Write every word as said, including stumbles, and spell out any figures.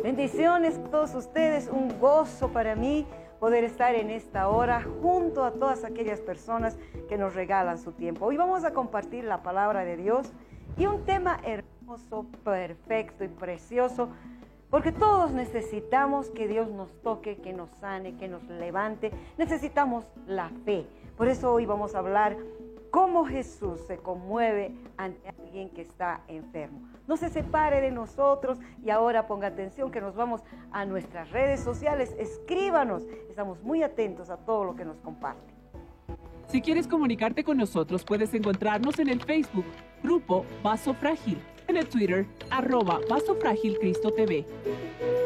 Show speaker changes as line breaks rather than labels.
Bendiciones a todos ustedes, un gozo para mí poder estar en esta hora junto a todas aquellas personas que nos regalan su tiempo. Hoy vamos a compartir la palabra de Dios y un tema hermoso, perfecto y precioso, porque todos necesitamos que Dios nos toque, que nos sane, que nos levante. Necesitamos la fe. Por eso hoy vamos a hablar cómo Jesús se conmueve ante alguien que está enfermo. No se separe de nosotros y ahora ponga atención que nos vamos a nuestras redes sociales. Escríbanos, estamos muy atentos a todo lo que nos comparte.
Si quieres comunicarte con nosotros, puedes encontrarnos en el Facebook, Grupo Vaso Frágil, en el Twitter, arroba Vaso Frágil Cristo T V.